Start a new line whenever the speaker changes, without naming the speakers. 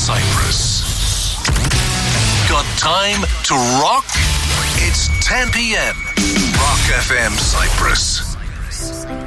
Cyprus. Got time to rock? It's 10 p.m. Rock FM Cyprus.